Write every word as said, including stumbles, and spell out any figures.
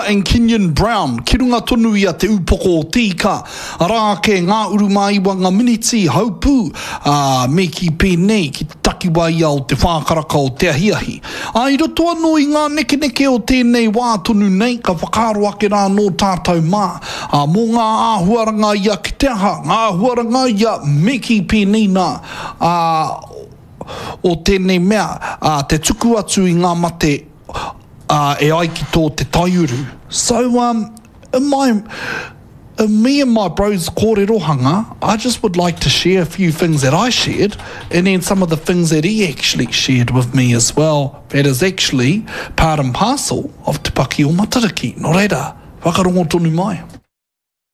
And Kenyon Brown, ki runga tonu ia te upoko o tika, rā ke ngā urumaiwa ngā miniti haupū, uh, me ki pēnei, ki takiwa ia o te whākaraka o te ahiahi. A i roto anō i ngā neke neke o tēnei wā tonu nei, ka whakaro ake rā no tātou mā. A mō ngā āhuaranga ia ki te aha, ngā āhuaranga ia me ki pēnei nā, uh, o tēnei mea, uh, te tuku atu i ngā mate, Uh, e ai ki tō te taiuru. So, um, in my, in me and my bros kōrerohanga, I just would like to share a few things that I shared, and then some of the things that he actually shared with me as well. That is actually part and parcel of Te Paki o Matariki. Nō reira, whakarongo tonu mai.